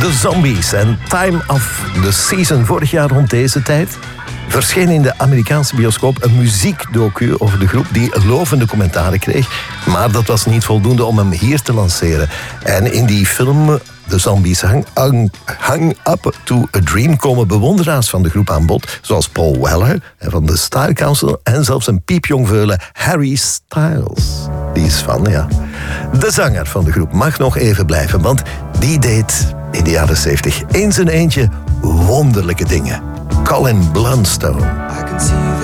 The Zombies en Time of the Season. Vorig jaar rond deze tijd verscheen in de Amerikaanse bioscoop een muziekdocu over de groep die lovende commentaren kreeg. Maar dat was niet voldoende om hem hier te lanceren. En in die film The Zombies Hang Up to a Dream komen bewonderaars van de groep aan bod, zoals Paul Weller van de Style Council en zelfs een piepjong veulen Harry Styles. Die is van, ja. De zanger van de groep mag nog even blijven, want die deed in de jaren 70 eens en eentje wonderlijke dingen. Colin Blunstone.